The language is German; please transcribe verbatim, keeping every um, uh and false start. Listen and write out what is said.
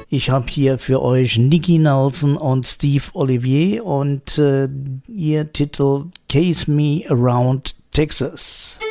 Ich habe hier für euch Nicky Nelson und Steve Olivier und äh, ihr Titel Case Me Around Texas.